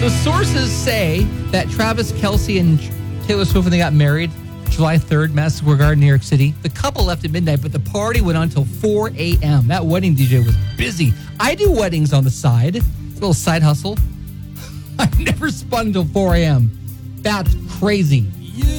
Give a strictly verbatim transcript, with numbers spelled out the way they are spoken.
So sources say that Travis Kelce and Taylor Swift, when they got married, July third, Madison Square Garden, New York City, the couple left at midnight, but the party went on until four a.m. That wedding D J was busy. I do weddings on the side. It's a little side hustle. I never spun until four a.m. That's crazy.